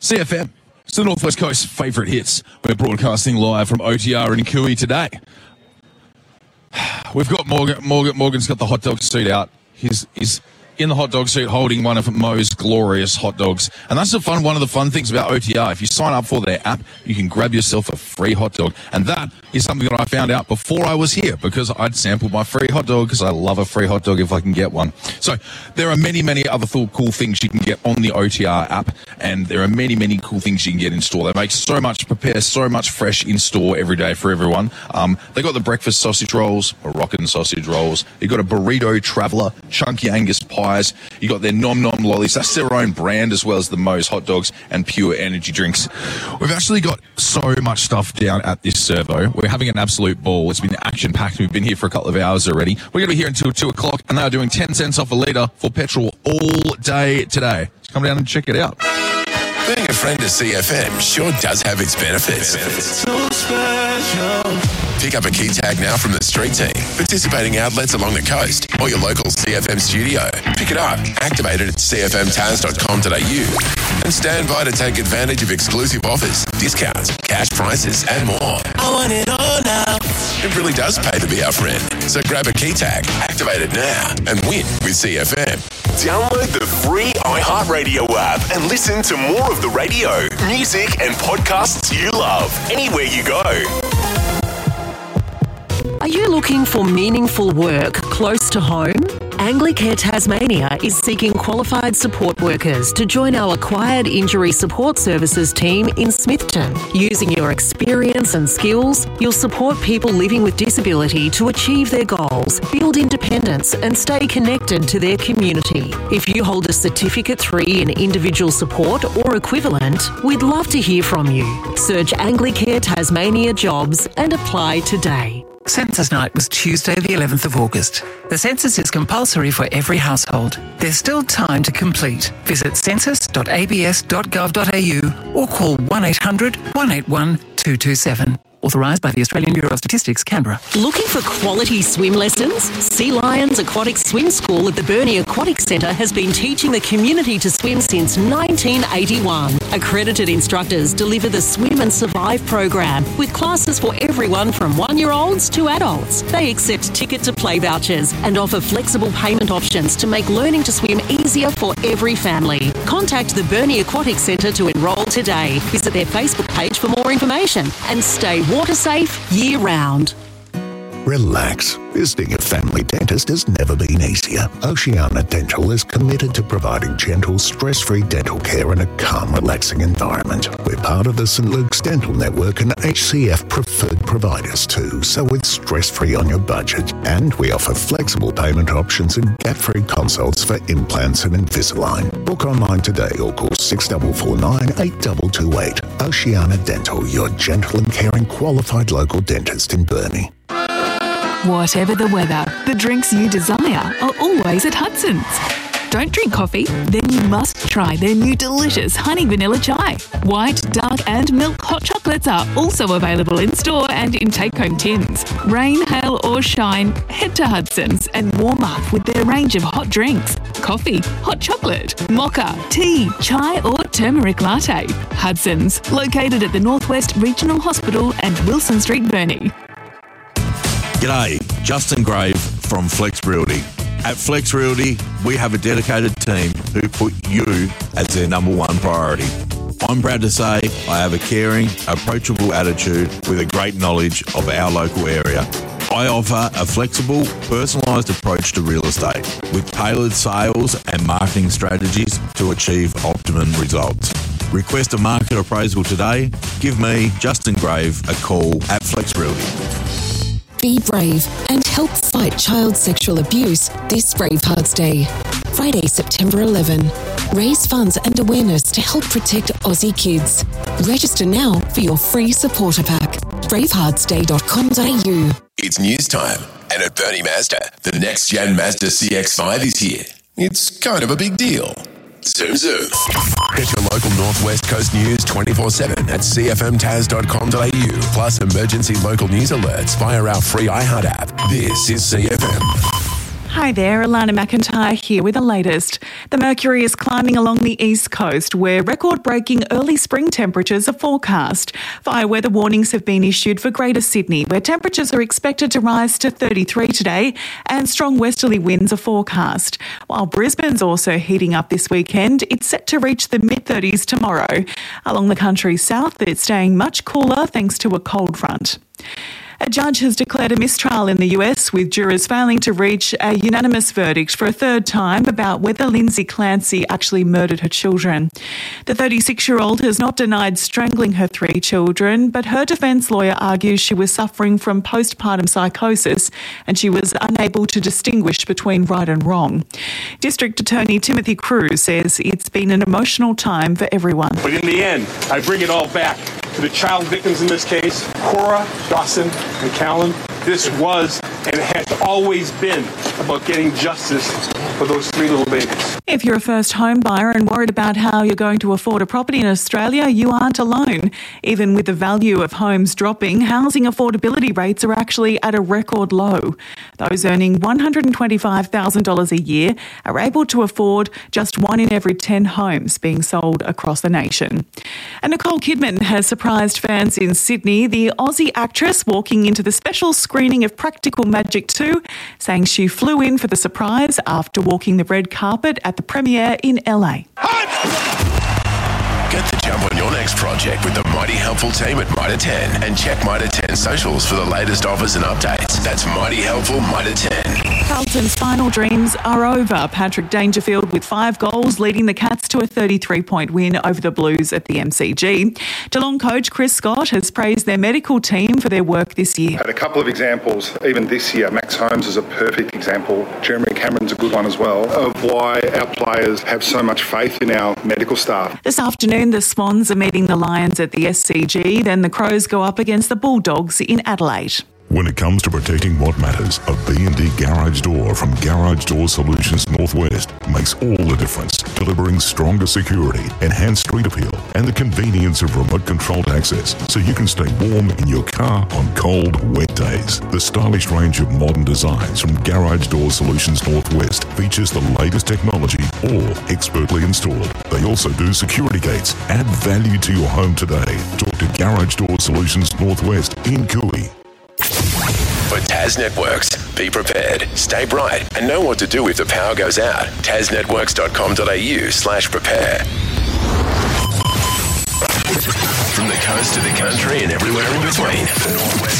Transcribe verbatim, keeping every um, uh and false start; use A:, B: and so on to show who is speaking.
A: C F M, it's the North West Coast's favourite hits. We're broadcasting live from O T R in Kui today. We've got Morgan. Morgan. Morgan's got the hot dog suit out. He's, he's in the hot dog suit holding one of Mo's glorious hot dogs. And that's the fun. One of the fun things about O T R. If you sign up for their app, you can grab yourself a free hot dog. And that is something that I found out before I was here because I'd sampled my free hot dog because I love a free hot dog if I can get one. So there are many, many other cool things you can get on the O T R app. And there are many, many cool things you can get in store. They make so much, prepare so much fresh in store every day for everyone. Um, they got the breakfast sausage rolls, Moroccan sausage rolls. You've got a burrito traveller, chunky Angus pies. You got their Nom Nom lollies. That's their own brand, as well as the Mo's hot dogs and pure energy drinks. We've actually got so much stuff down at this servo. We're having an absolute ball. It's been action-packed. We've been here for a couple of hours already. We're going to be here until two o'clock, and they are doing ten cents off a litre for petrol all day today. Just come down and check it out.
B: Being a friend of C F M sure does have its benefits.
C: So special.
B: Pick up a key tag now from the street team, participating outlets along the coast, or your local C F M studio. Pick it up, activate it at c f m taz dot com dot a u, and stand by to take advantage of exclusive offers, discounts, cash prices, and more.
C: I want it all now.
B: It really does pay to be our friend. So grab a key tag, activate it now, and win with C F M.
D: Download the free iHeartRadio app and listen to more of the radio, music, and podcasts you love anywhere you go.
E: Are you looking for meaningful work close to home? Anglicare Tasmania is seeking qualified support workers to join our acquired injury support services team in Smithton. Using your experience and skills, you'll support people living with disability to achieve their goals, build independence, and stay connected to their community. If you hold a Certificate three in individual support or equivalent, we'd love to hear from you. Search Anglicare Tasmania jobs and apply today.
F: Census night was Tuesday the eleventh of August. The census is compulsory for every household. There's still time to complete. Visit census dot a b s dot gov dot a u or call one eight hundred, one eight one, two two seven. Authorised by the Australian Bureau of Statistics, Canberra.
E: Looking for quality swim lessons? Sea Lions Aquatic Swim School at the Burnie Aquatic Centre has been teaching the community to swim since nineteen eighty-one. Accredited instructors deliver the Swim and Survive program with classes for everyone from one-year-olds to adults. They accept ticket-to-play vouchers and offer flexible payment options to make learning to swim easier for every family. Contact the Burnie Aquatic Centre to enrol today. Visit their Facebook page for more information and stay water safe year round.
G: Relax. Visiting a family dentist has never been easier. Oceana Dental is committed to providing gentle, stress-free dental care in a calm, relaxing environment. We're part of the St Luke's Dental Network and H C F preferred providers too, so it's stress-free on your budget. And we offer flexible payment options and gap-free consults for implants and Invisalign. Book online today or call six four four nine, eight two two eight. Oceana Dental, your gentle and caring qualified local dentist in Burnie.
H: Whatever the weather, the drinks you desire are always at Hudson's. Don't drink coffee? Then you must try their new delicious honey vanilla chai. White, dark and milk hot chocolates are also available in store and in take-home tins. Rain, hail or shine, head to Hudson's and warm up with their range of hot drinks. Coffee, hot chocolate, mocha, tea, chai or turmeric latte. Hudson's, located at the Northwest Regional Hospital and Wilson Street, Burnie.
I: G'day, Justin Grave from Flex Realty. At Flex Realty, we have a dedicated team who put you as their number one priority. I'm proud to say I have a caring, approachable attitude with a great knowledge of our local area. I offer a flexible, personalised approach to real estate with tailored sales and marketing strategies to achieve optimum results. Request a market appraisal today. Give me, Justin Grave, a call at Flex Realty.
J: Be brave and help fight child sexual abuse this Bravehearts Day. Friday, September eleventh. Raise funds and awareness to help protect Aussie kids. Register now for your free supporter pack. bravehearts day dot com dot a u.
B: It's news time, and at Burnie Mazda, the next-gen Mazda C X five is here. It's kind of a big deal. Zoom Zoom. Get your local Northwest Coast news twenty-four seven at c f m taz dot com dot a u, plus emergency local news alerts via our free iHeart app. This is C F M.
K: Hi there, Alana McIntyre here with the latest. The mercury is climbing along the east coast where record-breaking early spring temperatures are forecast. Fire weather warnings have been issued for Greater Sydney where temperatures are expected to rise to thirty-three today and strong westerly winds are forecast. While Brisbane's also heating up this weekend, it's set to reach the mid-thirties tomorrow. Along the country south, it's staying much cooler thanks to a cold front. A judge has declared a mistrial in the U S, with jurors failing to reach a unanimous verdict for a third time about whether Lindsay Clancy actually murdered her children. The thirty-six-year-old has not denied strangling her three children, but her defence lawyer argues she was suffering from postpartum psychosis and she was unable to distinguish between right and wrong. District Attorney Timothy Cruz says it's been an emotional time for everyone.
L: But in the end, I bring it all back to the child victims in this case, Cora, Dawson, and Callan. This was and has always been about getting justice for those three little babies.
K: If you're a first home buyer and worried about how you're going to afford a property in Australia, you aren't alone. Even with the value of homes dropping, housing affordability rates are actually at a record low. Those earning one hundred twenty-five thousand dollars a year are able to afford just one in every ten homes being sold across the nation. And Nicole Kidman has surprised fans in Sydney, the Aussie actress walking into the special screening of Practical Magic two, saying she flew in for the surprise after walking the red carpet at the premiere in L A.
B: Get the jump on your next project with the Mighty Helpful team at Mitre ten and check Mitre ten socials for the latest offers and updates. That's Mighty Helpful Mitre ten.
K: Carlton's final dreams are over. Patrick Dangerfield with five goals leading the Cats to a thirty-three point win over the Blues at the M C G. Geelong coach Chris Scott has praised their medical team for their work this year.
M: Had a couple of examples, even this year. Max Holmes is a perfect example. Jeremy Cameron's a good one as well, of why our players have so much faith in our medical staff.
K: This afternoon, the Swans are meeting the Lions at the S C G, then the Crows go up against the Bulldogs in Adelaide.
N: When it comes to protecting what matters, a B and D garage door from Garage Door Solutions Northwest makes all the difference, delivering stronger security, enhanced street appeal, and the convenience of remote-controlled access so you can stay warm in your car on cold, wet days. The stylish range of modern designs from Garage Door Solutions Northwest features the latest technology, all expertly installed. They also do security gates. Add value to your home today. Talk to Garage Door Solutions Northwest in Cooey.
B: For Tas Networks, be prepared, stay bright, and know what to do if the power goes out. tasnetworks.com.au slash prepare. From the coast to the country and everywhere in between.